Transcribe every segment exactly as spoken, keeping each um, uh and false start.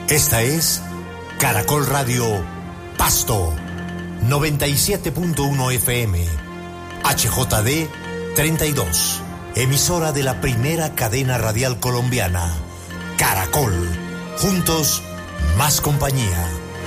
Esta es Caracol Radio Pasto, noventa y siete punto uno F M, H J D treinta y dos, emisora de la primera cadena radial colombiana, Caracol, juntos, más compañía.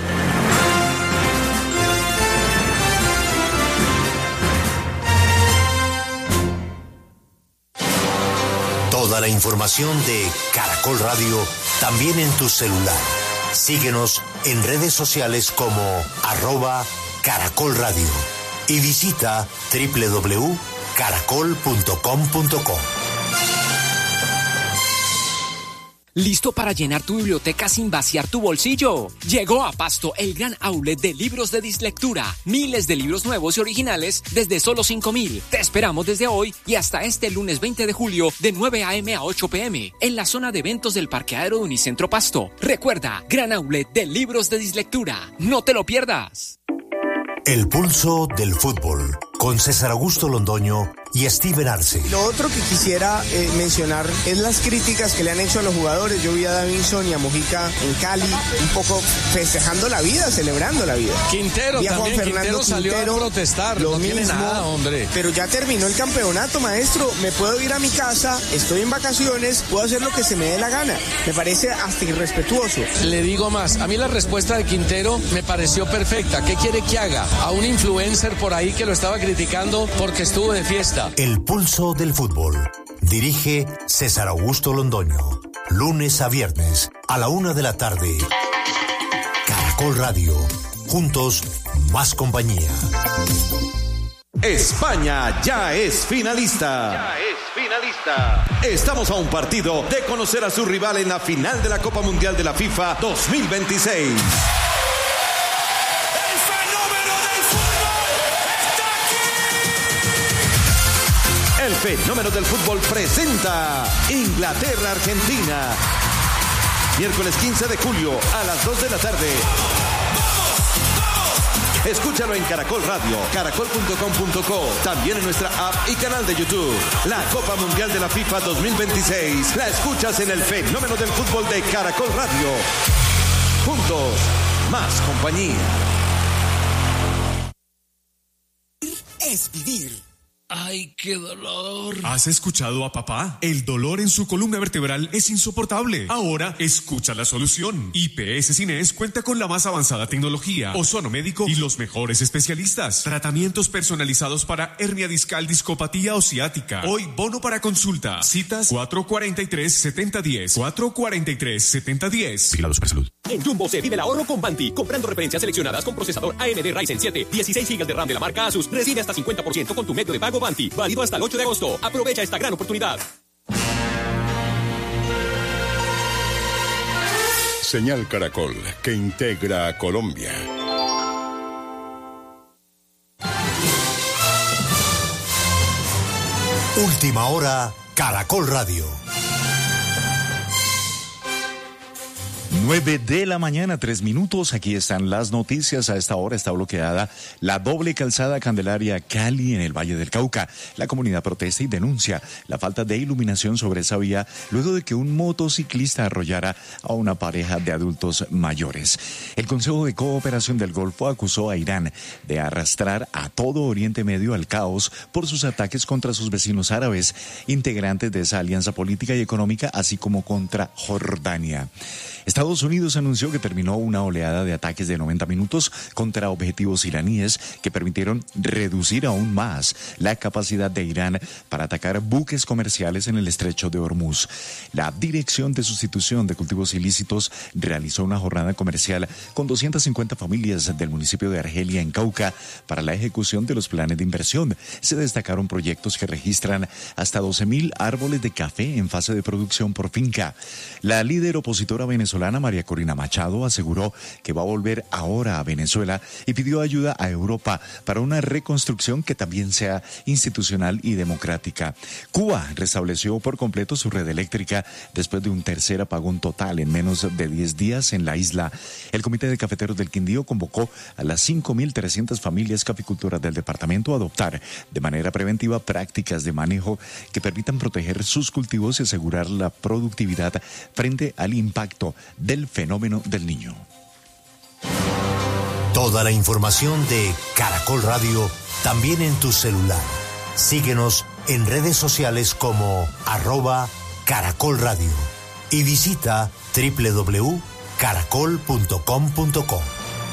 Toda la información de Caracol Radio también en tu celular. Síguenos en redes sociales como arroba Caracol Radio y visita doble u doble u doble u punto caracol punto com punto co. ¿Listo para llenar tu biblioteca sin vaciar tu bolsillo? Llegó a Pasto el gran outlet de libros de Dislectura. Miles de libros nuevos y originales desde solo cinco mil. Te esperamos desde hoy y hasta este lunes veinte de julio de nueve a eme a ocho pe eme en la zona de eventos del parqueadero de Unicentro Pasto. Recuerda, gran outlet de libros de Dislectura. ¡No te lo pierdas! El pulso del fútbol con César Augusto Londoño y Steven Arce. Lo otro que quisiera eh, mencionar es las críticas que le han hecho a los jugadores. Yo vi a Davinson y a Mojica en Cali un poco festejando la vida, celebrando la vida. Quintero vi a Juan también, Fernando Quintero salió Quintero, a protestar, lo no mismo, tiene nada, hombre. Pero ya terminó el campeonato, maestro. Me puedo ir a mi casa, estoy en vacaciones, puedo hacer lo que se me dé la gana. Me parece hasta irrespetuoso. Le digo más, a mí la respuesta de Quintero me pareció perfecta. ¿Qué quiere que haga? A un influencer por ahí que lo estaba criticando porque estuvo de fiesta. El pulso del fútbol. Dirige César Augusto Londoño. Lunes a viernes a la una de la tarde. Caracol Radio. Juntos, más compañía. España ya es finalista. Ya es finalista. Estamos a un partido de conocer a su rival en la final de la Copa Mundial de la FIFA dos mil veintiséis. El fenómeno del fútbol presenta Inglaterra-Argentina. Miércoles quince de julio a las dos de la tarde. Escúchalo en Caracol Radio, caracol punto com punto co, también en nuestra app y canal de YouTube. La Copa Mundial de la FIFA dos mil veintiséis la escuchas en el fenómeno del fútbol de Caracol Radio. Juntos, más compañía. Es vivir. ¡Ay, qué dolor! ¿Has escuchado a papá? El dolor en su columna vertebral es insoportable. Ahora, escucha la solución. I P S Cines cuenta con la más avanzada tecnología, ozono médico y los mejores especialistas. Tratamientos personalizados para hernia discal, discopatía o ciática. Hoy, bono para consulta. Citas cuatro cuatro tres, siete cero uno cero. cuatro cuatro tres, siete cero uno cero. Vigilados por salud. En Jumbo se vive el ahorro con Banti. Comprando referencias seleccionadas con procesador A M D Ryzen siete, dieciséis gigas de RAM de la marca Asus, recibe hasta cincuenta por ciento con tu medio de pago Banti. Válido hasta el ocho de agosto. Aprovecha esta gran oportunidad. Señal Caracol, que integra a Colombia. Última hora, Caracol Radio. nueve de la mañana, tres minutos. Aquí están las noticias. A esta hora está bloqueada la doble calzada Candelaria Cali en el Valle del Cauca. La comunidad protesta y denuncia la falta de iluminación sobre esa vía luego de que un motociclista arrollara a una pareja de adultos mayores. El Consejo de Cooperación del Golfo acusó a Irán de arrastrar a todo Oriente Medio al caos por sus ataques contra sus vecinos árabes, integrantes de esa alianza política y económica, así como contra Jordania. Estados Unidos anunció que terminó una oleada de ataques de noventa minutos contra objetivos iraníes que permitieron reducir aún más la capacidad de Irán para atacar buques comerciales en el estrecho de Hormuz. La Dirección de Sustitución de Cultivos Ilícitos realizó una jornada comercial con doscientas cincuenta familias del municipio de Argelia en Cauca para la ejecución de los planes de inversión. Se destacaron proyectos que registran hasta doce mil árboles de café en fase de producción por finca. La líder opositora venezolana María Corina Machado aseguró que va a volver ahora a Venezuela y pidió ayuda a Europa para una reconstrucción que también sea institucional y democrática. Cuba restableció por completo su red eléctrica después de un tercer apagón total en menos de diez días en la isla. El Comité de Cafeteros del Quindío convocó a las cinco mil trescientas familias caficultoras del departamento a adoptar de manera preventiva prácticas de manejo que permitan proteger sus cultivos y asegurar la productividad frente al impacto del fenómeno del Niño. Toda la información de Caracol Radio también en tu celular. Síguenos en redes sociales como arroba Caracol Radio y visita doble u doble u doble u punto caracol punto com punto co.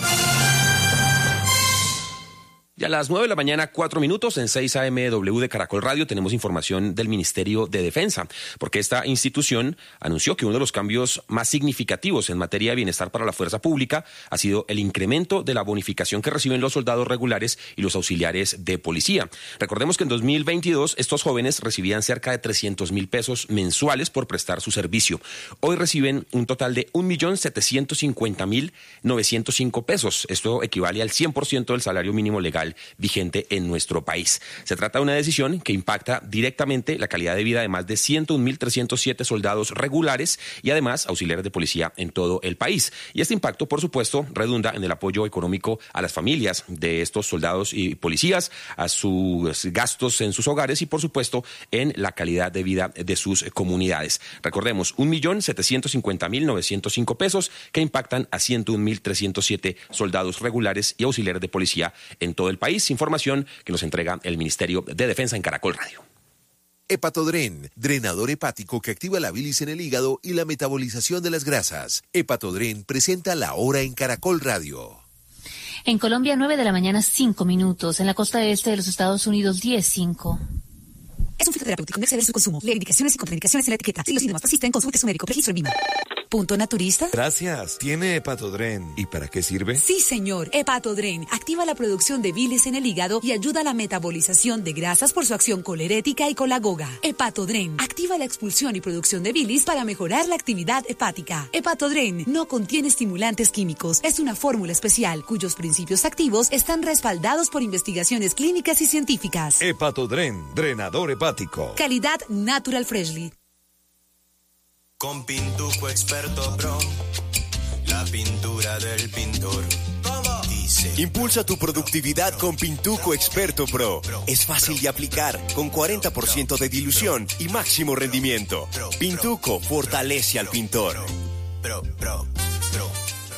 Y a las nueve de la mañana, cuatro minutos, en seis A M W de Caracol Radio, tenemos información del Ministerio de Defensa, porque esta institución anunció que uno de los cambios más significativos en materia de bienestar para la fuerza pública ha sido el incremento de la bonificación que reciben los soldados regulares y los auxiliares de policía. Recordemos que en dos mil veintidós estos jóvenes recibían cerca de trescientos mil pesos mensuales por prestar su servicio. Hoy reciben un total de un millón setecientos cincuenta mil novecientos cinco pesos. Esto equivale al cien por ciento del salario mínimo legal vigente en nuestro país. Se trata de una decisión que impacta directamente la calidad de vida de más de ciento un mil trescientos siete soldados regulares y además auxiliares de policía en todo el país. Y este impacto, por supuesto, redunda en el apoyo económico a las familias de estos soldados y policías, a sus gastos en sus hogares y, por supuesto, en la calidad de vida de sus comunidades. Recordemos, un millón setecientos cincuenta mil novecientos cinco pesos que impactan a ciento un mil trescientos siete soldados regulares y auxiliares de policía en todo el país. Información que nos entrega el Ministerio de Defensa en Caracol Radio. Hepatodren, drenador hepático que activa la bilis en el hígado y la metabolización de las grasas. Hepatodren presenta La Hora en Caracol Radio. En Colombia, nueve de la mañana, cinco minutos. En la costa este de los Estados Unidos, diez cinco. Es un fitoterapéutico, no exceder su consumo. Leer indicaciones y contraindicaciones en la etiqueta. Si los síntomas persisten, consulte a su médico. Registro en Vima. ¿Punto naturista? Gracias. ¿Tiene Hepatodren? ¿Y para qué sirve? Sí, señor. Hepatodren activa la producción de bilis en el hígado y ayuda a la metabolización de grasas por su acción colerética y colagoga. Hepatodren activa la expulsión y producción de bilis para mejorar la actividad hepática. Hepatodren no contiene estimulantes químicos. Es una fórmula especial cuyos principios activos están respaldados por investigaciones clínicas y científicas. Hepatodren, drenador hepático. Calidad Natural Freshly. Con Pintuco Experto Pro, la pintura del pintor. ¿Cómo? Dice. Impulsa tu productividad con Pintuco Experto Pro. Es fácil de aplicar, con cuarenta por ciento de dilución y máximo rendimiento. Pintuco fortalece al pintor. Pro, pro, pro.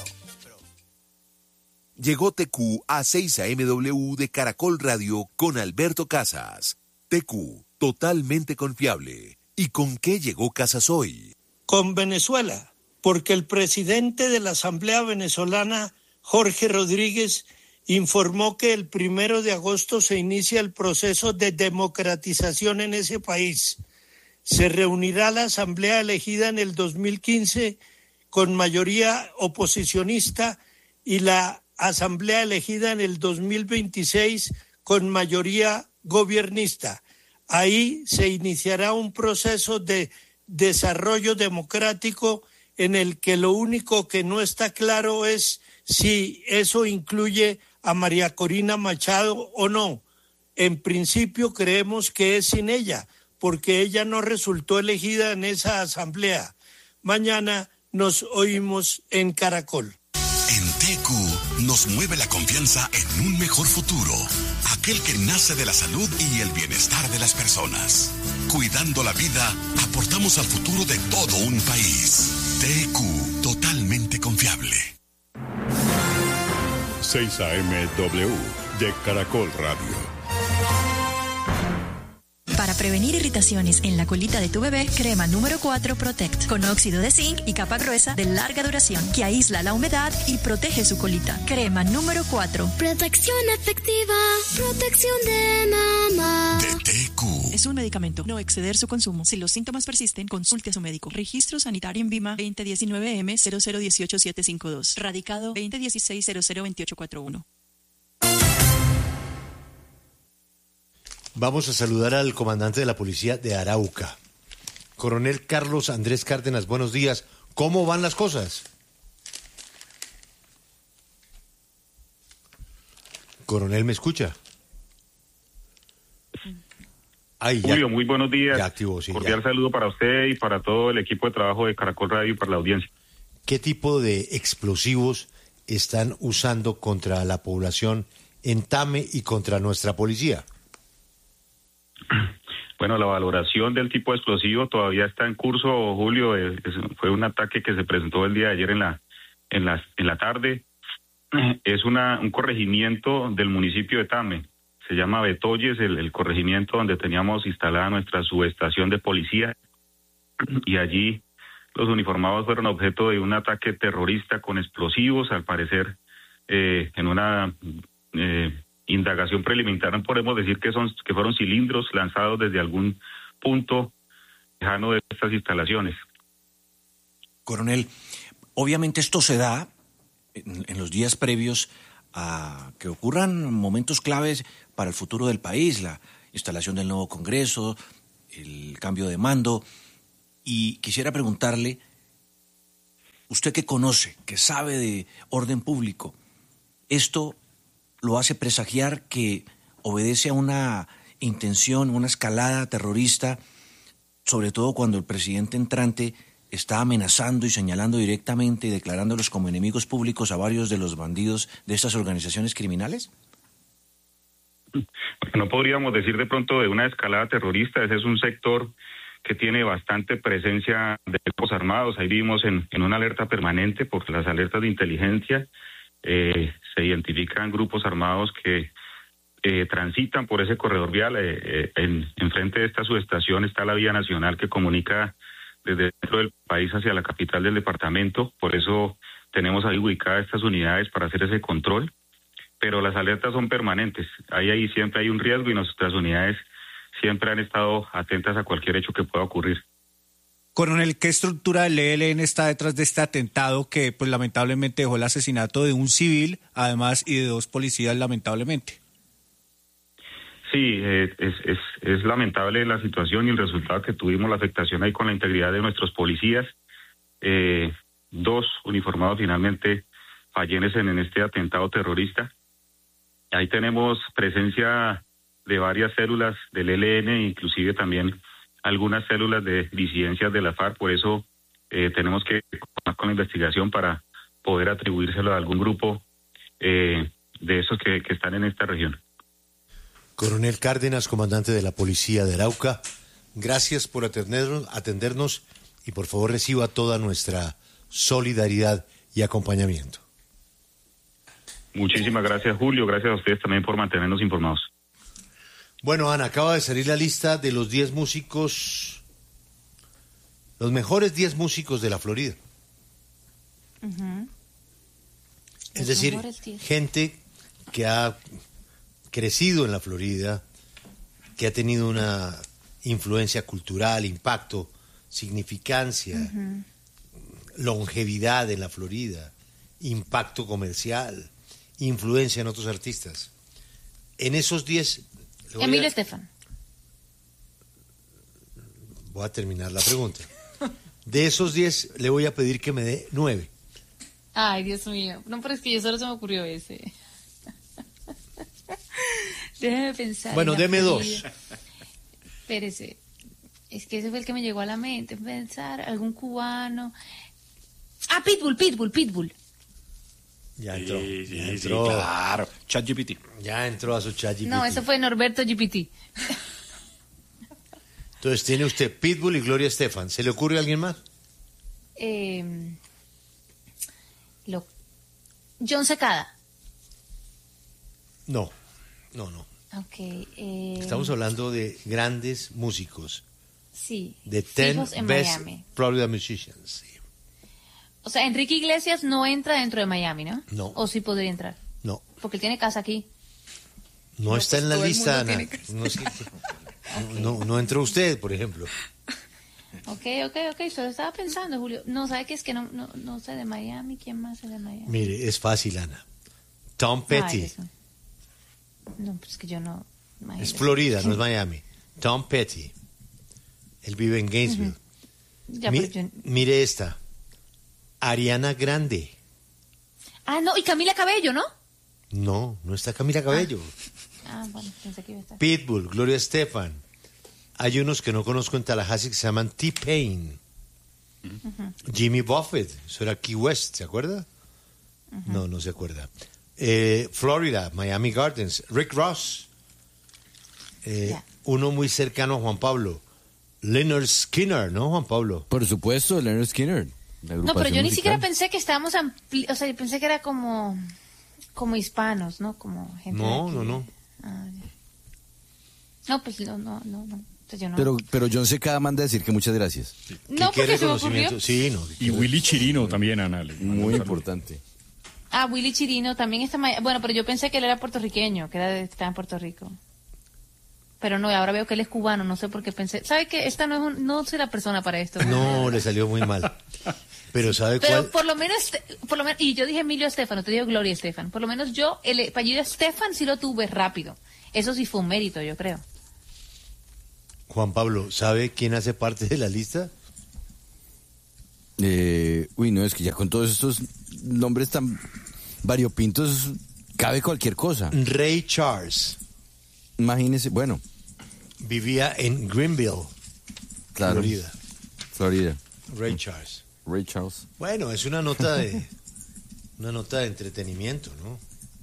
Llegó T Q a seis A M W de Caracol Radio con Alberto Casas. T Q, totalmente confiable. ¿Y con qué llegó Casas hoy? Con Venezuela, porque el presidente de la Asamblea Venezolana, Jorge Rodríguez, informó que el primero de agosto se inicia el proceso de democratización en ese país. Se reunirá la Asamblea elegida en el dos mil quince con mayoría oposicionista y la Asamblea elegida en el dos mil veintiséis con mayoría gobiernista. Ahí se iniciará un proceso de desarrollo democrático en el que lo único que no está claro es si eso incluye a María Corina Machado o no. En principio creemos que es sin ella, porque ella no resultó elegida en esa asamblea. Mañana nos oímos en Caracol. En T Q nos mueve la confianza en un mejor futuro, aquel que nace de la salud y el bienestar de las personas. Cuidando la vida, aportamos al futuro de todo un país. T Q, totalmente confiable. seis A M W de Caracol Radio. Para prevenir irritaciones en la colita de tu bebé, crema número cuatro Protect, con óxido de zinc y capa gruesa de larga duración, que aísla la humedad y protege su colita. Crema número cuatro. Protección efectiva, protección de mamá. De T Q. Es un medicamento, no exceder su consumo. Si los síntomas persisten, consulte a su médico. Registro sanitario en Vima veinte diecinueve M cero cero dieciocho siete cinco dos. Radicado veinte dieciséis cero cero veintiocho cuarenta y uno. Vamos a saludar al comandante de la policía de Arauca. Coronel Carlos Andrés Cárdenas, buenos días. ¿Cómo van las cosas? Coronel, ¿me escucha? Ay, Julio, muy buenos días. Ya activó, sí, Cordial ya. saludo para usted y para todo el equipo de trabajo de Caracol Radio y para la audiencia. ¿Qué tipo de explosivos están usando contra la población en Tame y contra nuestra policía? Bueno, la valoración del tipo de explosivo todavía está en curso, Julio. Es, es, fue un ataque que se presentó el día de ayer en la en la, en la tarde. Es una un corregimiento del municipio de Tame. Se llama Betoyes, el, el corregimiento donde teníamos instalada nuestra subestación de policía. Y allí los uniformados fueron objeto de un ataque terrorista con explosivos, al parecer, eh, en una... Eh, indagación preliminar no podemos decir que son que fueron cilindros lanzados desde algún punto lejano de estas instalaciones. Coronel, obviamente esto se da en, en los días previos a que ocurran momentos claves para el futuro del país, la instalación del nuevo Congreso, el cambio de mando, y quisiera preguntarle, usted que conoce, que sabe de orden público, ¿esto lo hace presagiar que obedece a una intención, una escalada terrorista, sobre todo cuando el presidente entrante está amenazando y señalando directamente y declarándolos como enemigos públicos a varios de los bandidos de estas organizaciones criminales? No podríamos decir de pronto de una escalada terrorista. Ese es un sector que tiene bastante presencia de grupos armados. Ahí vivimos en, en una alerta permanente por las alertas de inteligencia. Eh, se identifican grupos armados que eh, transitan por ese corredor vial. Eh, eh, en, en frente de esta subestación está la vía nacional que comunica desde dentro del país hacia la capital del departamento. Por eso tenemos ahí ubicadas estas unidades para hacer ese control. Pero las alertas son permanentes. Ahí, ahí siempre hay un riesgo y nuestras unidades siempre han estado atentas a cualquier hecho que pueda ocurrir. Coronel, ¿qué estructura del E L N está detrás de este atentado que pues lamentablemente dejó el asesinato de un civil, además, y de dos policías, lamentablemente? Sí, eh, es, es, es lamentable la situación y el resultado que tuvimos, la afectación ahí con la integridad de nuestros policías. Eh, dos uniformados finalmente fallecen en este atentado terrorista. Ahí tenemos presencia de varias células del E L N, inclusive también algunas células de disidencias de la FARC, por eso eh, tenemos que continuar con la investigación para poder atribuírselo a algún grupo eh, de esos que, que están en esta región. Coronel Cárdenas, comandante de la Policía de Arauca, gracias por atendernos, atendernos y por favor reciba toda nuestra solidaridad y acompañamiento. Muchísimas gracias, Julio, gracias a ustedes también por mantenernos informados. Bueno, Ana, acaba de salir la lista de los diez músicos, los mejores diez músicos de la Florida. Uh-huh. Es los decir, gente que ha crecido en la Florida, que ha tenido una influencia cultural, impacto, significancia, uh-huh. longevidad en la Florida, impacto comercial, influencia en otros artistas. En esos diez... Emilio a... Estefan. Voy a terminar la pregunta. De esos diez, le voy a pedir que me dé nueve. Ay, Dios mío. No, pero es que yo solo se me ocurrió ese. Déjeme pensar. Bueno, deme dos. Espérese. Es que ese fue el que me llegó a la mente. Pensar, algún cubano. Ah, Pitbull, Pitbull, Pitbull. Ya entró. Sí, sí, ya sí, entró. claro. ChatGPT. Ya entró a su ChatGPT. No, eso fue Norberto G P T. Entonces tiene usted Pitbull y Gloria Estefan. ¿Se le ocurre a alguien más? Eh, lo, John Secada. No, no, no. Okay, eh, Estamos hablando de grandes músicos. Sí. De ten en best Miami. Florida musicians. Sí. O sea, Enrique Iglesias no entra dentro de Miami, ¿no? No. ¿O sí podría entrar? No. Porque él tiene casa aquí. No, no está pues en la lista, Ana. No, es que, okay. no, no entró usted, por ejemplo. Ok, ok, ok. Solo estaba pensando, Julio. No, ¿sabe qué es que no, no, no sé de Miami? ¿Quién más es de Miami? Mire, es fácil, Ana. Tom Petty. Ay, no, pues que yo no... Imagínate. Es Florida, no es Miami. Tom Petty. Él vive en Gainesville. Uh-huh. Ya, Mi, yo... Mire esta. Ariana Grande. Ah, no, y Camila Cabello, ¿no? No, no está Camila Cabello. Ah, ah bueno, pensé que iba a estar. Pitbull, Gloria Estefan. Hay unos que no conozco en Tallahassee que se llaman T-Pain. Uh-huh. Jimmy Buffett, eso era Key West, ¿se acuerda? Uh-huh. No, no se acuerda. Eh, Florida, Miami Gardens, Rick Ross. Eh, yeah. uno muy cercano a Juan Pablo. Leonard Skinner, ¿no, Juan Pablo? Por supuesto, Leonard Skinner. No, pero yo ni siquiera pensé que estábamos ampli... O sea, yo pensé que era como... Como hispanos, ¿no? Como gente No, de no, aquí. no. Ah, ya. No, pues no, no, no, no. Entonces yo no. Pero, pero John Secada manda a decir que muchas gracias. No, ¿Qué porque se me ocurrió. reconocimiento? Sí, no. Y Willy Chirino también, Ana. Muy importante. Ah, Willy Chirino también está... ma- Bueno, pero yo pensé que él era puertorriqueño, que era de, estaba en Puerto Rico. Pero no, ahora veo que él es cubano, no sé por qué pensé... ¿Sabe qué? Esta no es un, no soy la persona para esto. No, le salió muy mal. Pero ¿sabe Pero cuál? por lo menos, por lo menos, y yo dije Emilio Estefano, te digo Gloria Estefan. Por lo menos yo, el apellido Estefan sí lo tuve rápido. Eso sí fue un mérito, yo creo. Juan Pablo, ¿sabe quién hace parte de la lista? Eh, uy, no, es que ya con todos estos nombres tan variopintos cabe cualquier cosa. Ray Charles. Imagínese, bueno. Vivía en Greenville, Claro. Florida. Florida. Ray Charles. Ray Charles. Bueno, es una nota de una nota de entretenimiento, ¿no?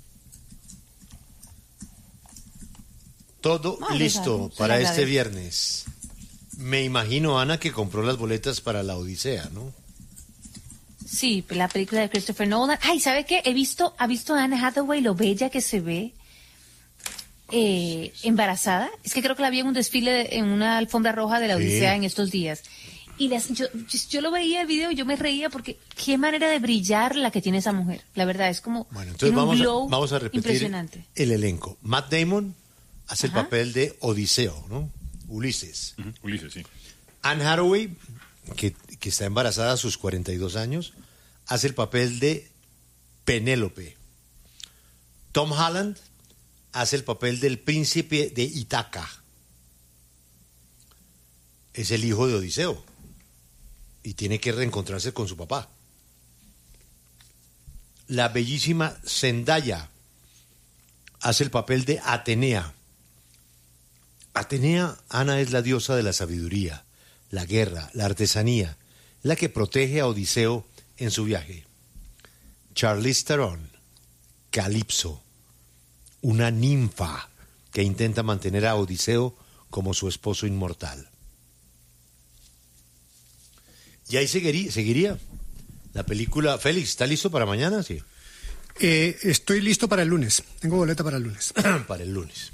Todo Vale, listo vale, se para le este agradece. viernes. Me imagino, Ana, que compró las boletas para la Odisea, ¿no? Sí, la película de Christopher Nolan. Ay, ¿sabe qué? He visto, ha visto a Anne Hathaway lo bella que se ve eh, embarazada. Es que creo que la vi en un desfile, de- en una alfombra roja de la Sí. Odisea en estos días. Y las, yo, yo, yo lo veía el video y yo me reía porque qué manera de brillar la que tiene esa mujer. La verdad, es como Bueno, entonces tiene un vamos a, glow vamos a repetir impresionante. el elenco. Matt Damon hace el Ajá. papel de Odiseo, ¿no? Ulises. Ulises, sí. Anne Hathaway, que, que está embarazada a sus cuarenta y dos años, hace el papel de Penélope. Tom Holland hace el papel del príncipe de Ítaca. Es el hijo de Odiseo y tiene que reencontrarse con su papá. La bellísima Zendaya hace el papel de Atenea. Atenea, Ana, es la diosa de la sabiduría, la guerra, la artesanía, la que protege a Odiseo en su viaje. Charlize Theron, Calipso, una ninfa que intenta mantener a Odiseo como su esposo inmortal. Y ahí seguiría, seguiría la película. Félix, ¿está listo para mañana? Sí. Eh, estoy listo para el lunes. Tengo boleta para el lunes. Para el lunes.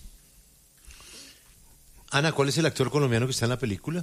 Ana, ¿cuál es el actor colombiano que está en la película?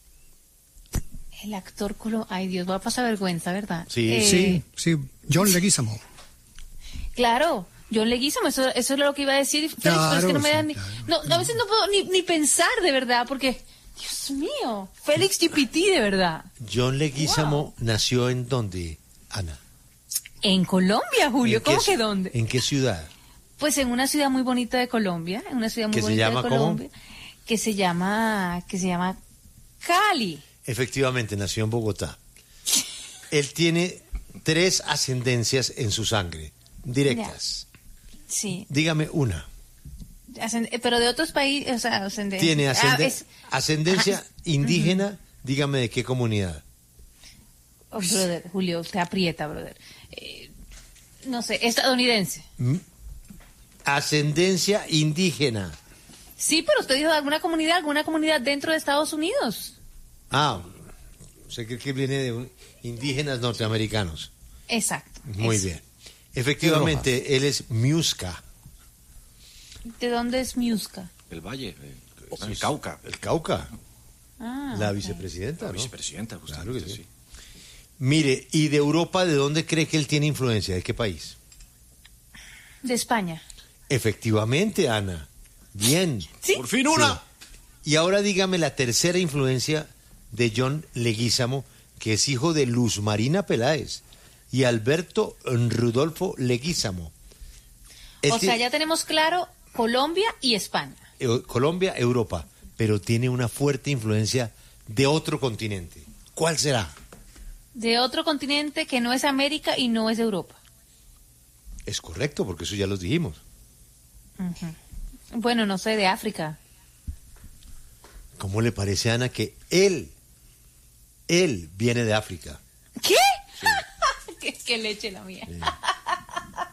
El actor colo... Ay, Dios, va a pasar vergüenza, ¿verdad? Sí. Eh, Sí, sí. John Leguizamo. Claro, John Leguizamo, eso, eso es lo que iba a decir. Félix, pero es Claro, que no me sí, dan ni... No, a veces no puedo ni, ni pensar de verdad, porque... Dios mío, Félix G P T de verdad. John Leguizamo nació en dónde, Ana. En Colombia, Julio, ¿En qué ¿cómo ci- que dónde? ¿En qué ciudad? Pues en una ciudad muy bonita de Colombia, en una ciudad muy ¿Que se bonita llama de cómo? Colombia, que se llama, que se llama Cali. Efectivamente, nació en Bogotá. Él tiene tres ascendencias en su sangre, directas. Sí, Dígame una. Ascend- eh, pero de otros países, o sea, ascendencia. Tiene Ah, ascende- es- ascendencia Ajá. indígena, dígame de qué comunidad. Oh, brother, Julio, usted aprieta, brother. Eh, no sé, estadounidense. Mm. Ascendencia indígena. Sí, pero usted dijo de alguna comunidad, alguna comunidad dentro de Estados Unidos. Ah, usted cree que viene de un- indígenas norteamericanos. Exacto. Muy eso. bien. Efectivamente, él es Miusca. ¿De dónde es Miusca? El Valle, eh, el Cauca. El Cauca. Ah, La ok. vicepresidenta, La ¿no? vicepresidenta, Claro justamente, que sí. sí. Mire, ¿y de Europa de dónde cree que él tiene influencia? ¿De qué país? De España. Efectivamente, Ana. Bien. ¿Sí? Por fin una. Sí. Y ahora dígame la tercera influencia de John Leguizamo, que es hijo de Luz Marina Peláez y Alberto Rudolfo Leguizamo. Él O sea, tiene- ya tenemos claro Colombia y España. Eu- Colombia, Europa, pero tiene una fuerte influencia de otro continente. ¿Cuál será? De otro continente que no es América y no es Europa. Es correcto, porque eso ya los dijimos. Ujú. Bueno, no sé, de África. ¿Cómo le parece, Ana, que él, él viene de África? ¿Qué? ¿Qué, qué leche la mía.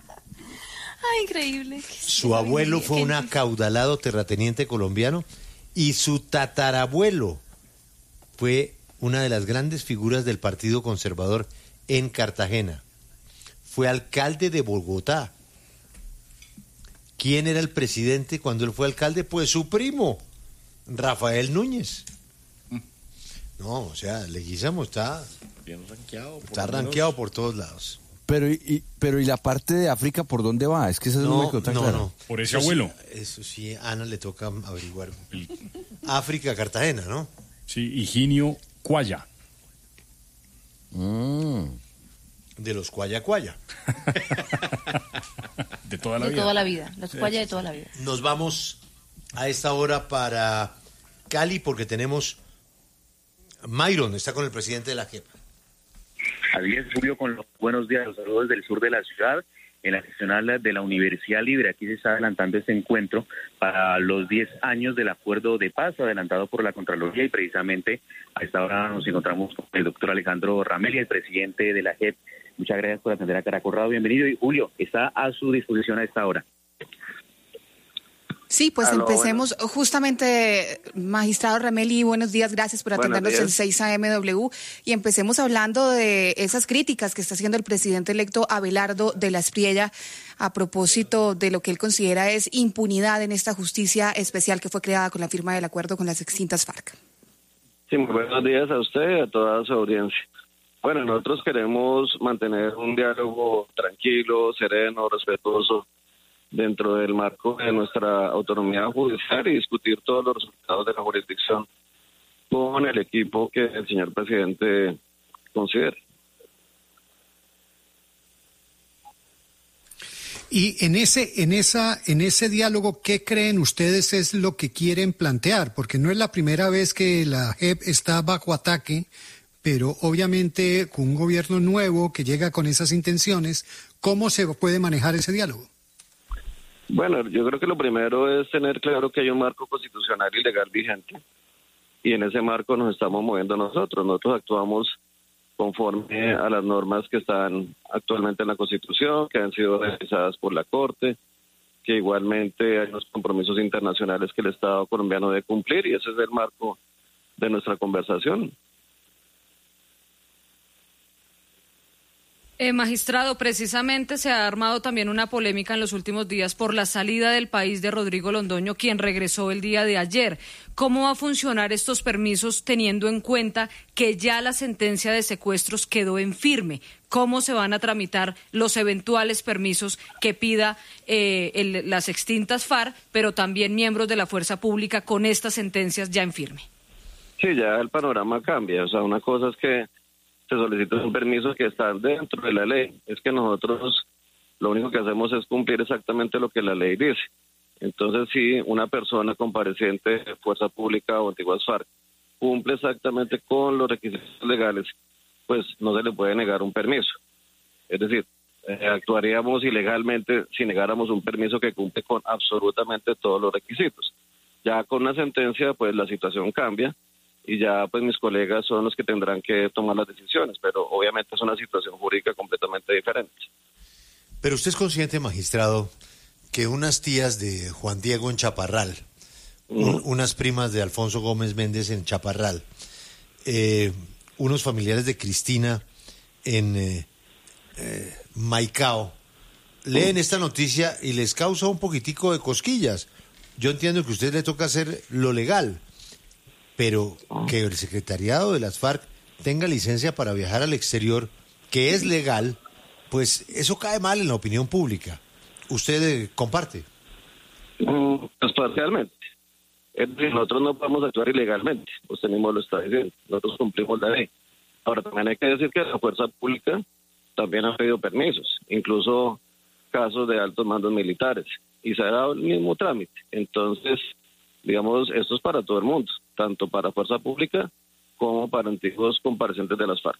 Ay, increíble. Su abuelo fue un acaudalado terrateniente colombiano Y su tatarabuelo fue una de las grandes figuras del Partido Conservador en Cartagena. Fue alcalde de Bogotá. ¿Quién era el presidente cuando él fue alcalde? Pues su primo, Rafael Núñez. No, o sea, Leguizamo está bien rankeado. Por está rankeado por todos lados. Pero y, pero ¿y la parte de África por dónde va? Es que esa no, no me quedó tan no, clara. no. Por ese eso abuelo. Sí, eso sí, a Ana le toca averiguar. África, Cartagena, ¿no? Sí, Higinio Cuaya. Mm. De los Cuaya Cuaya. De toda la de vida. toda la vida, los Cuaya de toda la vida. Nos vamos a esta hora para Cali porque tenemos... Myron está con el presidente de la J E P. Así es, Julio, con los buenos días, los saludos del sur de la ciudad, en la seccional de la Universidad Libre. Aquí se está adelantando este encuentro para los diez años del acuerdo de paz adelantado por la Contraloría, y precisamente a esta hora nos encontramos con el doctor Alejandro Ramelia, el presidente de la J E P. Muchas gracias por atender a Caracol Radio. Bienvenido, y Julio, está a su disposición a esta hora. Sí, pues Aló, empecemos bueno. justamente, magistrado Ramelli, buenos días, gracias por atendernos en seis A M W, y empecemos hablando de esas críticas que está haciendo el presidente electo Abelardo de la Espriella a propósito de lo que él considera es impunidad en esta justicia especial que fue creada con la firma del acuerdo con las extintas FARC. Sí, muy buenos días a usted y a toda su audiencia. Bueno, nosotros queremos mantener un diálogo tranquilo, sereno, respetuoso, dentro del marco de nuestra autonomía judicial, y discutir todos los resultados de la jurisdicción con el equipo que el señor presidente considere. Y en ese, en esa, en ese diálogo, ¿qué creen ustedes es lo que quieren plantear? Porque no es la primera vez que la J E P está bajo ataque, pero obviamente con un gobierno nuevo que llega con esas intenciones, ¿cómo se puede manejar ese diálogo? Bueno, yo creo que lo primero es tener claro que hay un marco constitucional y legal vigente, y en ese marco nos estamos moviendo nosotros. Nosotros actuamos conforme a las normas que están actualmente en la Constitución, que han sido realizadas por la Corte, que igualmente hay unos compromisos internacionales que el Estado colombiano debe cumplir, y ese es el marco de nuestra conversación. Eh, magistrado, precisamente se ha armado también una polémica en los últimos días por la salida del país de Rodrigo Londoño, quien regresó el día de ayer. ¿Cómo va a funcionar estos permisos teniendo en cuenta que ya la sentencia de secuestros quedó en firme? ¿Cómo se van a tramitar los eventuales permisos que pida eh, el, las extintas FARC, pero también miembros de la fuerza pública con estas sentencias ya en firme? Sí, ya el panorama cambia. O sea, una cosa es que se solicita un permiso que está dentro de la ley. Es que nosotros lo único que hacemos es cumplir exactamente lo que la ley dice. Entonces, si una persona compareciente de fuerza pública o antiguas FARC cumple exactamente con los requisitos legales, pues no se le puede negar un permiso. Es decir, eh, actuaríamos ilegalmente si negáramos un permiso que cumple con absolutamente todos los requisitos. Ya con la sentencia, pues la situación cambia, y ya pues mis colegas son los que tendrán que tomar las decisiones, pero obviamente es una situación jurídica completamente diferente. Pero usted es consciente, magistrado, que unas tías de Juan Diego en Chaparral, uh-huh. un, unas primas de Alfonso Gómez Méndez en Chaparral, eh, unos familiares de Cristina en eh, eh, Maicao, leen uh-huh. esta noticia y les causa un poquitico de cosquillas. Yo entiendo que a usted le toca hacer lo legal, pero que el secretariado de las FARC tenga licencia para viajar al exterior, que es legal, pues eso cae mal en la opinión pública. ¿Usted eh, comparte? Pues parcialmente. Es decir, nosotros no podemos actuar ilegalmente, usted mismo lo está diciendo, nosotros cumplimos la ley. Ahora, también hay que decir que la fuerza pública también ha pedido permisos, incluso casos de altos mandos militares, y se ha dado el mismo trámite. Entonces, digamos, esto es para todo el mundo, tanto para fuerza pública como para antiguos comparecientes de las FARC.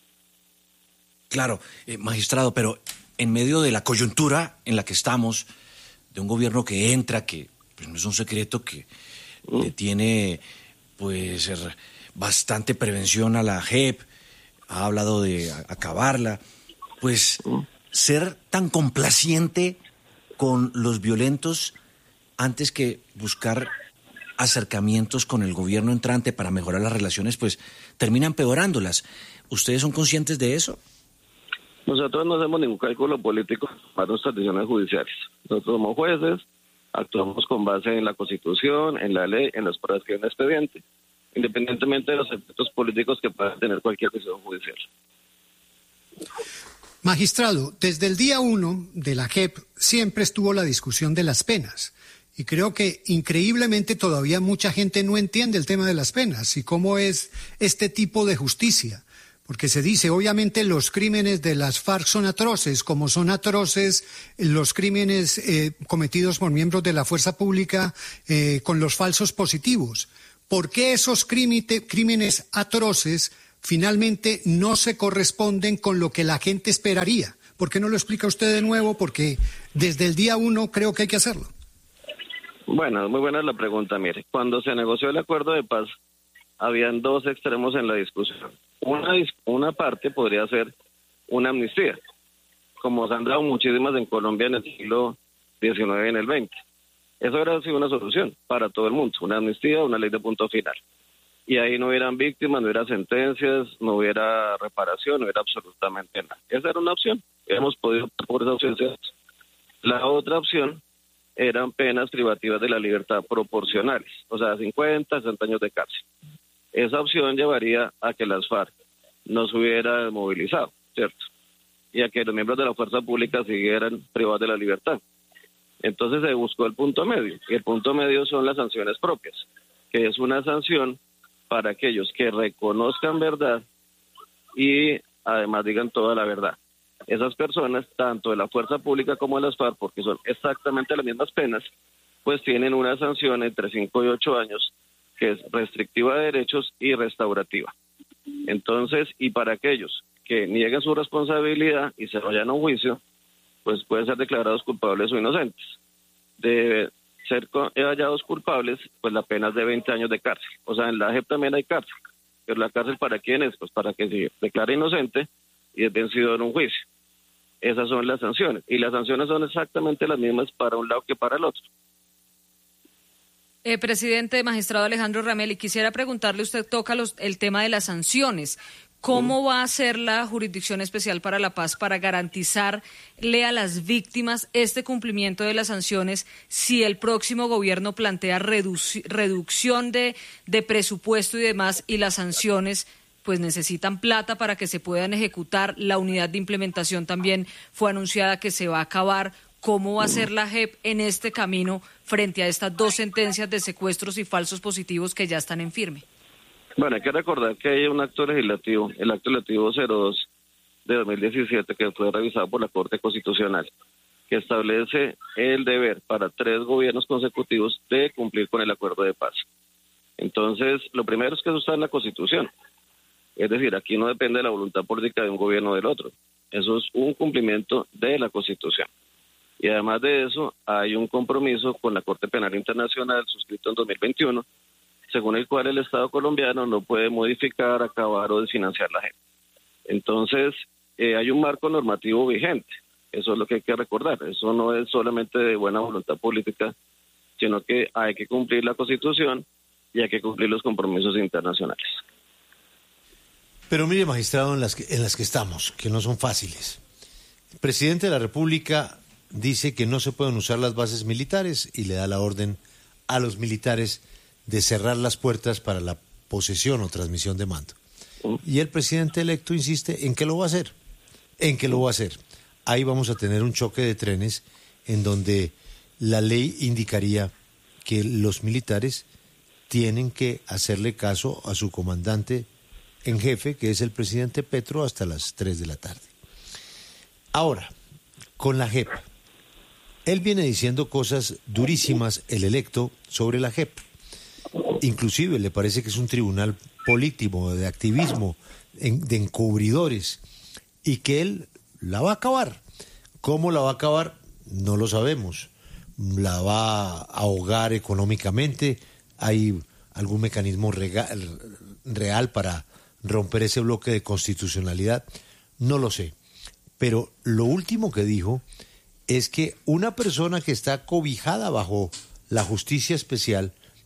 Claro, eh, magistrado, pero en medio de la coyuntura en la que estamos, de un gobierno que entra, que pues, no es un secreto, que mm. le tiene pues bastante prevención a la J E P, ha hablado de acabarla, pues mm. ser tan complaciente con los violentos antes que buscar acercamientos con el gobierno entrante para mejorar las relaciones, pues termina empeorándolas. ¿Ustedes son conscientes de eso? Nosotros no hacemos ningún cálculo político para nuestras decisiones judiciales. Nosotros somos jueces, actuamos con base en la Constitución, en la ley, en las pruebas que hay en el expediente, independientemente de los efectos políticos que pueda tener cualquier decisión judicial. Magistrado, desde el día uno de la J E P siempre estuvo la discusión de las penas. Y creo que increíblemente todavía mucha gente no entiende el tema de las penas y cómo es este tipo de justicia. Porque se dice, obviamente, los crímenes de las FARC son atroces, como son atroces los crímenes eh, cometidos por miembros de la fuerza pública eh, con los falsos positivos. ¿Por qué esos crímite, crímenes atroces finalmente no se corresponden con lo que la gente esperaría? ¿Por qué no lo explica usted de nuevo? Porque desde el día uno creo que hay que hacerlo. Bueno, muy buena la pregunta. Mire, cuando se negoció el acuerdo de paz, habían dos extremos en la discusión. Una, una parte podría ser una amnistía, como se han dado muchísimas en Colombia en el siglo diecinueve y en el veinte. Eso hubiera sido una solución para todo el mundo, una amnistía, una ley de punto final. Y ahí no hubieran víctimas, no hubiera sentencias, no hubiera reparación, no hubiera absolutamente nada. Esa era una opción. Hemos podido optar por esa opción. La otra opción eran penas privativas de la libertad proporcionales, o sea, cincuenta, sesenta años de cárcel. Esa opción llevaría a que las FARC no se hubieran movilizado, ¿cierto? Y a que los miembros de la fuerza pública siguieran privados de la libertad. Entonces se buscó el punto medio, y el punto medio son las sanciones propias, que es una sanción para aquellos que reconozcan verdad y además digan toda la verdad. Esas personas, tanto de la fuerza pública como de las FARC, porque son exactamente las mismas penas, pues tienen una sanción entre cinco y ocho años, que es restrictiva de derechos y restaurativa. Entonces, y para aquellos que nieguen su responsabilidad y se vayan a un juicio, pues pueden ser declarados culpables o inocentes. De ser hallados culpables, pues la pena es de veinte años de cárcel. O sea, en la J E P también hay cárcel. Pero la cárcel, ¿para quién es? Pues para que se declare inocente y es vencido en un juicio. Esas son las sanciones. Y las sanciones son exactamente las mismas para un lado que para el otro. Eh, presidente, magistrado Alejandro Rameli, quisiera preguntarle, usted toca los, el tema de las sanciones. ¿Cómo va a ser la Jurisdicción Especial para la Paz para garantizarle a las víctimas este cumplimiento de las sanciones si el próximo gobierno plantea reduc- reducción de, de presupuesto y demás, y las sanciones pues necesitan plata para que se puedan ejecutar? La unidad de implementación también fue anunciada que se va a acabar. ¿Cómo va a ser la J E P en este camino frente a estas dos sentencias de secuestros y falsos positivos que ya están en firme? Bueno, hay que recordar que hay un acto legislativo, el acto legislativo cero dos de dos mil diecisiete, que fue revisado por la Corte Constitucional, que establece el deber para tres gobiernos consecutivos de cumplir con el acuerdo de paz. Entonces, lo primero es que eso está en la Constitución. Es decir, aquí no depende de la voluntad política de un gobierno o del otro. Eso es un cumplimiento de la Constitución. Y además de eso, hay un compromiso con la Corte Penal Internacional suscrito en dos mil veintiuno, según el cual el Estado colombiano no puede modificar, acabar o desfinanciar la gente. Entonces, eh, hay un marco normativo vigente. Eso es lo que hay que recordar. Eso no es solamente de buena voluntad política, sino que hay que cumplir la Constitución y hay que cumplir los compromisos internacionales. Pero mire, magistrado, en las que, en las que estamos, que no son fáciles. El presidente de la República dice que no se pueden usar las bases militares y le da la orden a los militares de cerrar las puertas para la posesión o transmisión de mando. Y el presidente electo insiste en que lo va a hacer, en que lo va a hacer. Ahí vamos a tener un choque de trenes en donde la ley indicaría que los militares tienen que hacerle caso a su comandante en jefe, que es el presidente Petro, hasta las tres de la tarde. Ahora, con la J E P, él viene diciendo cosas durísimas, el electo, sobre la J E P. Inclusive le parece que es un tribunal político, de activismo, de encubridores, y que él la va a acabar. ¿Cómo la va a acabar? No lo sabemos. La va a ahogar económicamente. ¿Hay algún mecanismo real, real para romper ese bloque de constitucionalidad? No lo sé. Pero lo último que dijo es que una persona que está cobijada bajo la justicia especial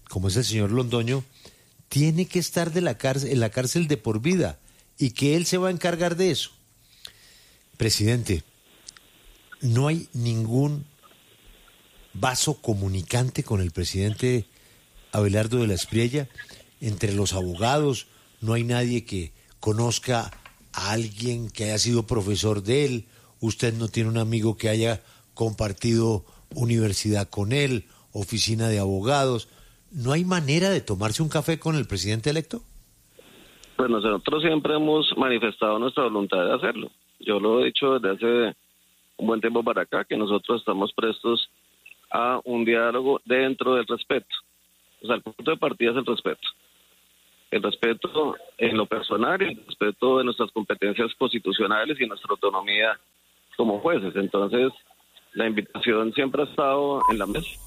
como es el señor Londoño, tiene que estar de la cárcel, en la cárcel de por vida y que él se va a encargar de eso. Presidente, no hay ningún vaso comunicante con el presidente Abelardo de la Espriella. Entre los abogados no hay nadie que conozca a alguien que haya sido profesor de él. Usted no tiene un amigo que haya compartido universidad con él, oficina de abogados. ¿No hay manera de tomarse un café con el presidente electo? Pues nosotros siempre hemos manifestado nuestra voluntad de hacerlo. Yo lo he dicho desde hace un buen tiempo para acá, que nosotros estamos prestos a un diálogo dentro del respeto. O sea, el punto de partida es el respeto. El respeto en lo personal y el respeto de nuestras competencias constitucionales y nuestra autonomía como jueces. Entonces, la invitación siempre ha estado en la mesa.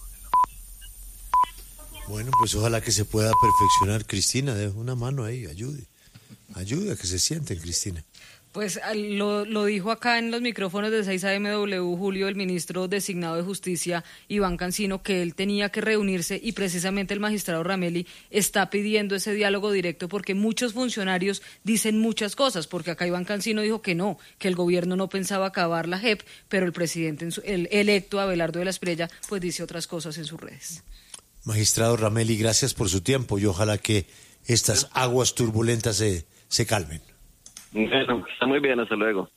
Bueno, pues ojalá que se pueda perfeccionar. Cristina, deja una mano ahí, ayude. Ayude a que se sienten, Cristina. Pues lo, lo dijo acá en los micrófonos de seis A M W, Julio, el ministro designado de Justicia, Iván Cancino, que él tenía que reunirse y precisamente el magistrado Ramelli está pidiendo ese diálogo directo porque muchos funcionarios dicen muchas cosas, porque acá Iván Cancino dijo que no, que el gobierno no pensaba acabar la J E P, pero el presidente, en su, el electo Abelardo de la Espriella, pues dice otras cosas en sus redes. Magistrado Ramelli, gracias por su tiempo y ojalá que estas aguas turbulentas se, se calmen. Bueno, está muy bien, hasta luego.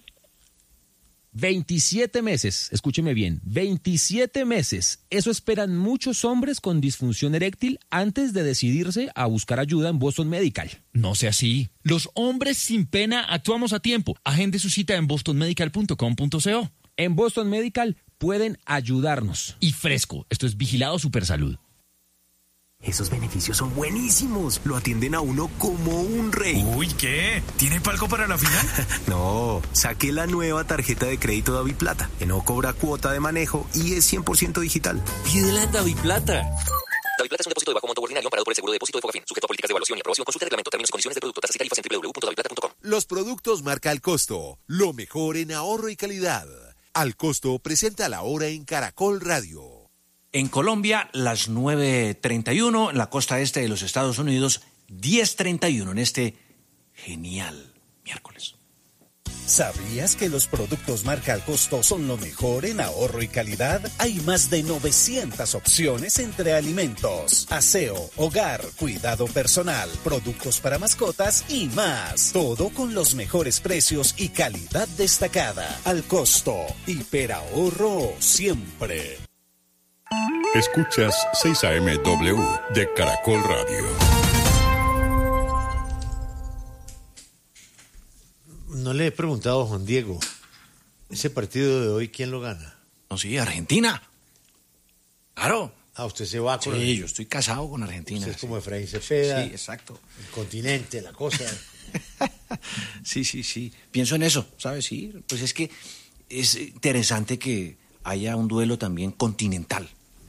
veintisiete meses, escúcheme bien, veintisiete meses. Eso esperan muchos hombres con disfunción eréctil antes de decidirse a buscar ayuda en Boston Medical. No sea así. Los hombres sin pena actuamos a tiempo. Agende su cita en boston medical punto com punto co. En Boston Medical pueden ayudarnos. Y fresco, esto es Vigilado Supersalud. Esos beneficios son buenísimos. Lo atienden a uno como un rey. Uy, ¿qué? ¿Tiene palco para la final? No, saqué la nueva tarjeta de crédito DaviPlata, que no cobra cuota de manejo y es cien por ciento digital. Pídela en DaviPlata. DaviPlata es un depósito de bajo monto ordinario amparado por el seguro de depósito de Fogafín, sujeto a políticas de evaluación y aprobación. Consulta el reglamento, términos y condiciones del producto, tasas y tarifas en doble u doble u doble u punto daviplata punto com. Los productos marca Al Costo, lo mejor en ahorro y calidad. Al Costo presenta la hora en Caracol Radio. En Colombia, las nueve treinta y uno, en la costa este de los Estados Unidos, diez treinta y uno en este genial miércoles. ¿Sabías que los productos marca Al Costo son lo mejor en ahorro y calidad? Hay más de novecientas opciones entre alimentos, aseo, hogar, cuidado personal, productos para mascotas y más. Todo con los mejores precios y calidad destacada. Al Costo, hiperahorro siempre. Escuchas seis A M W de Caracol Radio. No le he preguntado a Juan Diego, ese partido de hoy, ¿quién lo gana? No, sí, Argentina. Claro. Ah, usted se va con... Sí, el... yo estoy casado con Argentina. Usted es sí. como Efraín Cepeda. Sí, exacto. El continente, la cosa. Sí, sí, sí. Pienso en eso, ¿sabes? Sí, pues es que es interesante que haya un duelo también continental.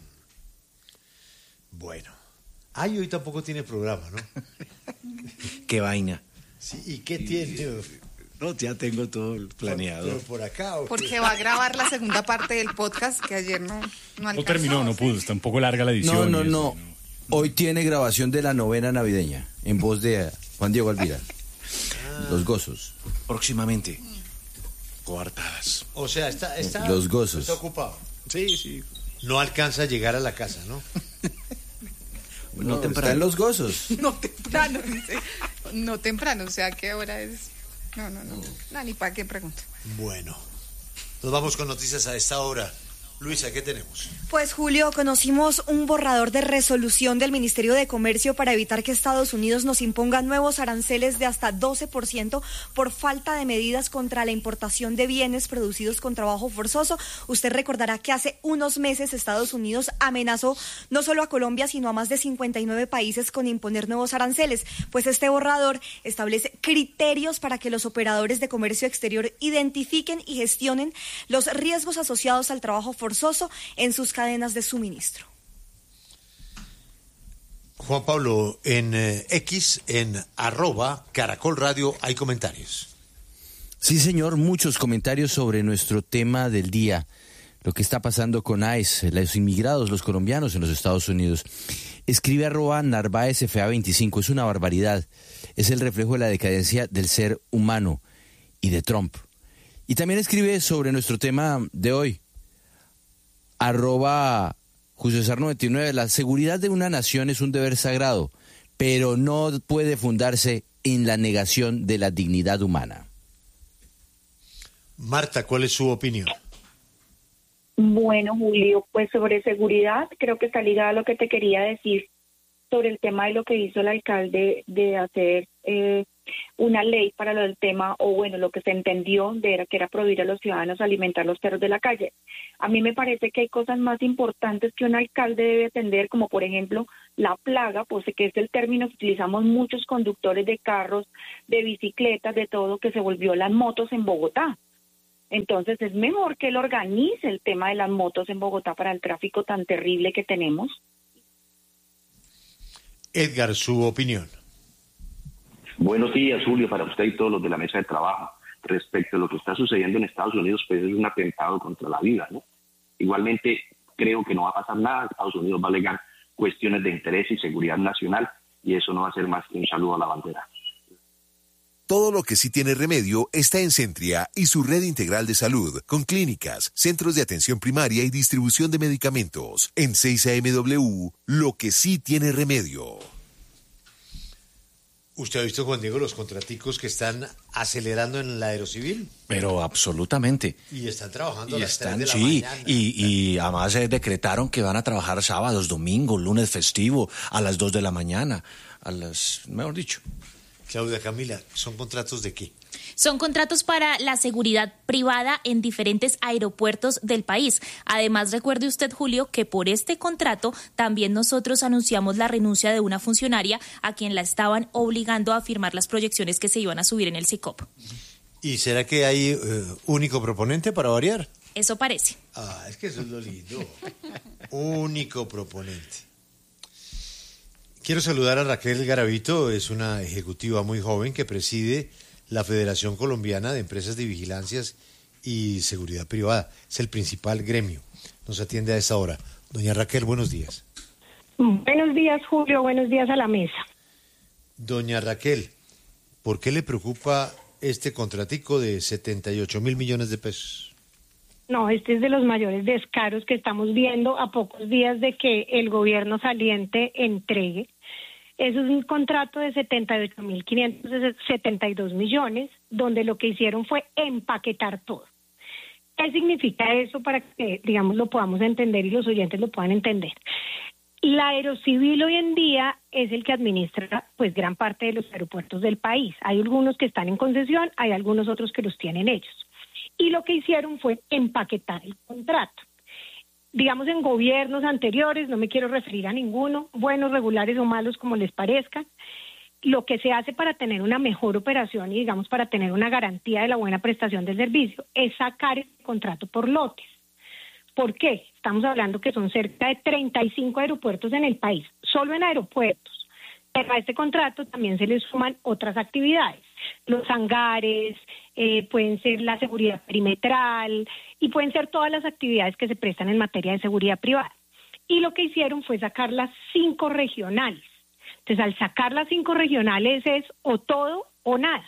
Bueno. Ah, y hoy tampoco tiene programa, ¿no? Qué vaina. Sí, ¿y qué tiene? No, ya tengo todo planeado. Pero por acá. ¿o Porque qué? va a grabar la segunda parte del podcast que ayer no, no alcanzó. No terminó, no pudo, está un poco larga la edición. No, no, y eso, no. Hoy tiene grabación de la novena navideña, en voz de Juan Diego Alvira. Ah. Los gozos. Próximamente. Coartadas. O sea, está, está, Los gozos. está ocupado. Sí, sí. No alcanza a llegar a la casa, ¿no? No, no temprano. Está en los gozos. No temprano, dice. No temprano, o sea, ¿qué hora es? No, no, no. No, ni para qué pregunta. Bueno, nos vamos con noticias a esta hora. Luisa, ¿qué tenemos? Pues Julio, conocimos un borrador de resolución del Ministerio de Comercio para evitar que Estados Unidos nos imponga nuevos aranceles de hasta doce por ciento por falta de medidas contra la importación de bienes producidos con trabajo forzoso. Usted recordará que hace unos meses Estados Unidos amenazó no solo a Colombia, sino a más de cincuenta y nueve países con imponer nuevos aranceles. Pues este borrador establece criterios para que los operadores de comercio exterior identifiquen y gestionen los riesgos asociados al trabajo forzoso en sus cadenas de suministro. Juan Pablo, en eh, X, en arroba Caracol Radio, hay comentarios. Sí, señor, muchos comentarios sobre nuestro tema del día, lo que está pasando con ICE, los inmigrados, los colombianos en los Estados Unidos. Escribe arroba Narváez F A veinticinco, es una barbaridad. Es el reflejo de la decadencia del ser humano y de Trump. Y también escribe sobre nuestro tema de hoy, arroba Julio César noventa y nueve, la seguridad de una nación es un deber sagrado, pero no puede fundarse en la negación de la dignidad humana. Marta, ¿cuál es su opinión? Bueno, Julio, pues sobre seguridad, creo que está ligado a lo que te quería decir sobre el tema de lo que hizo el alcalde de hacer eh, una ley para lo del tema, o bueno, lo que se entendió de era que era prohibir a los ciudadanos alimentar los perros de la calle. A mí me parece que hay cosas más importantes que un alcalde debe atender, como por ejemplo la plaga, pues que es el término que utilizamos muchos conductores de carros, de bicicletas, de todo, que se volvió las motos en Bogotá. Entonces es mejor que él organice el tema de las motos en Bogotá para el tráfico tan terrible que tenemos. Edgar, su opinión. Buenos días, Julio, para usted y todos los de la mesa de trabajo. Respecto a lo que está sucediendo en Estados Unidos, pues es un atentado contra la vida, ¿no? Igualmente, creo que no va a pasar nada. Estados Unidos va a alegar cuestiones de interés y seguridad nacional, y eso no va a ser más que un saludo a la bandera. Todo lo que sí tiene remedio está en Centria y su red integral de salud, con clínicas, centros de atención primaria y distribución de medicamentos. En seis A M W, lo que sí tiene remedio. ¿Usted ha visto, Juan Diego, los contraticos que están acelerando en el aerocivil? Pero absolutamente. Y están trabajando a y las están, tres de la sí, mañana. y, y además eh, decretaron que van a trabajar sábados, domingos, lunes festivo, a las dos de la mañana, a las, mejor dicho. Claudia Camila, ¿son contratos de qué? Son contratos para la seguridad privada en diferentes aeropuertos del país. Además, recuerde usted, Julio, que por este contrato también nosotros anunciamos la renuncia de una funcionaria a quien la estaban obligando a firmar las proyecciones que se iban a subir en el SICOP. ¿Y será que hay uh, único proponente para variar? Eso parece. Ah, es que eso es lo lindo. Único proponente. Quiero saludar a Raquel Garavito, es una ejecutiva muy joven que preside la Federación Colombiana de Empresas de Vigilancias y Seguridad Privada. Es el principal gremio. Nos atiende a esta hora. Doña Raquel, buenos días. Buenos días, Julio. Buenos días a la mesa. Doña Raquel, ¿por qué le preocupa este contratico de setenta y ocho mil millones de pesos? No, este es de los mayores descaros que estamos viendo a pocos días de que el gobierno saliente entregue. Eso es un contrato de setenta y ocho mil quinientos setenta y dos millones, donde lo que hicieron fue empaquetar todo. ¿Qué significa eso para que, digamos, lo podamos entender y los oyentes lo puedan entender? La Aerocivil hoy en día es el que administra pues gran parte de los aeropuertos del país. Hay algunos que están en concesión, hay algunos otros que los tienen ellos. Y lo que hicieron fue empaquetar el contrato. Digamos, en gobiernos anteriores, no me quiero referir a ninguno, buenos, regulares o malos, como les parezca, lo que se hace para tener una mejor operación y, digamos, para tener una garantía de la buena prestación del servicio es sacar el contrato por lotes. ¿Por qué? Estamos hablando que son cerca de treinta y cinco aeropuertos en el país, solo en aeropuertos. Pero a este contrato también se le suman otras actividades. Los hangares, eh, pueden ser la seguridad perimetral y pueden ser todas las actividades que se prestan en materia de seguridad privada. Y lo que hicieron fue sacar las cinco regionales. Entonces, al sacar las cinco regionales es o todo o nada.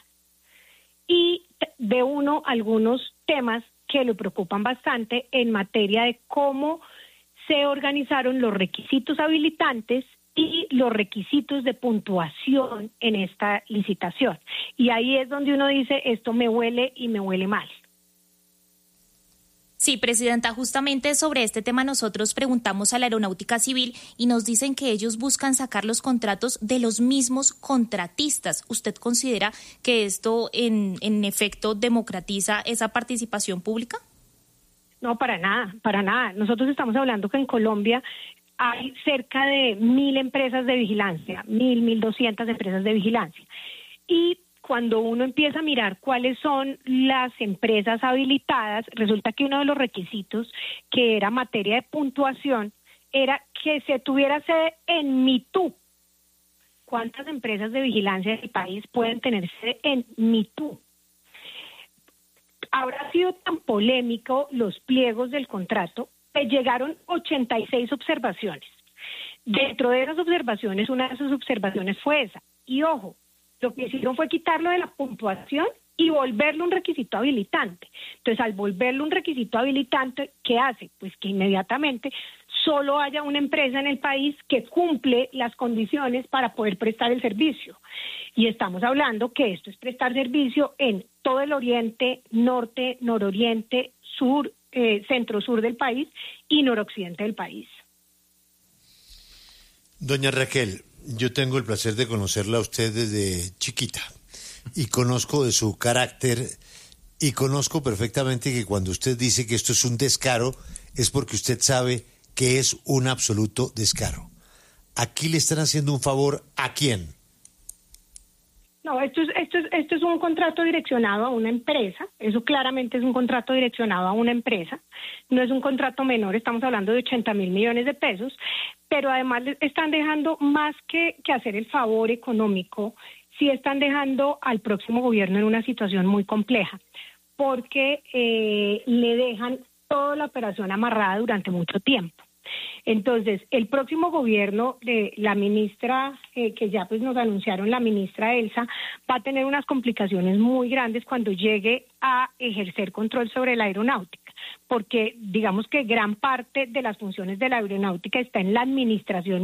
Y de uno algunos temas que le preocupan bastante en materia de cómo se organizaron los requisitos habilitantes y los requisitos de puntuación en esta licitación. Y ahí es donde uno dice, esto me huele y me huele mal. Sí, Presidenta, justamente sobre este tema nosotros preguntamos a la Aeronáutica Civil y nos dicen que ellos buscan sacar los contratos de los mismos contratistas. ¿Usted considera que esto en, en efecto democratiza esa participación pública? No, para nada, para nada. Nosotros estamos hablando que en Colombia hay cerca de mil empresas de vigilancia, mil, mil doscientas empresas de vigilancia. Y cuando uno empieza a mirar cuáles son las empresas habilitadas, resulta que uno de los requisitos, que era materia de puntuación, era que se tuviera sede en MITU. ¿Cuántas empresas de vigilancia del país pueden tener sede en MITU? Habrá sido tan polémico los pliegos del contrato que llegaron ochenta y seis observaciones. Dentro de esas observaciones, una de esas observaciones fue esa. Y ojo, lo que hicieron fue quitarlo de la puntuación y volverlo un requisito habilitante. Entonces, al volverlo un requisito habilitante, ¿qué hace? Pues que inmediatamente solo haya una empresa en el país que cumple las condiciones para poder prestar el servicio. Y estamos hablando que esto es prestar servicio en todo el oriente, norte, nororiente, sur, eh, centro-sur del país y noroccidente del país. Doña Raquel, yo tengo el placer de conocerla a usted desde chiquita y conozco de su carácter y conozco perfectamente que cuando usted dice que esto es un descaro es porque usted sabe que es un absoluto descaro. Aquí le están haciendo un favor ¿a quién? No, esto es, esto es, esto es un contrato direccionado a una empresa, eso claramente es un contrato direccionado a una empresa, no es un contrato menor, estamos hablando de ochenta mil millones de pesos, pero además están dejando más que, que hacer el favor económico, sí están dejando al próximo gobierno en una situación muy compleja, porque eh, le dejan toda la operación amarrada durante mucho tiempo. Entonces, el próximo gobierno de la ministra, eh, que ya pues nos anunciaron, la ministra Elsa, va a tener unas complicaciones muy grandes cuando llegue a ejercer control sobre la aeronáutica, porque digamos que gran parte de las funciones de la aeronáutica está en la administración